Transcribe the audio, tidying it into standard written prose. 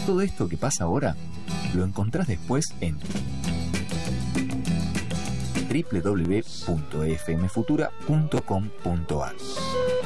Todo esto que pasa ahora lo encontrás después en www.fmfutura.com.ar.